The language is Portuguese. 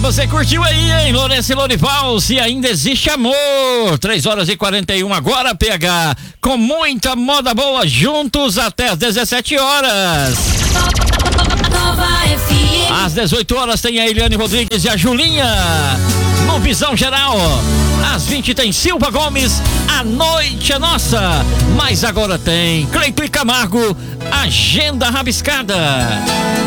Você curtiu aí, hein? Lourenço e Lorival, se ainda existe amor. 3h41 agora, PH. Com muita moda boa, juntos até às 17 horas. Às 18 horas tem a Eliane Rodrigues e a Julinha. No Visão Geral. Às 20 tem Silva Gomes. A noite é nossa. Mas agora tem Cleito e Camargo. Agenda Rabiscada.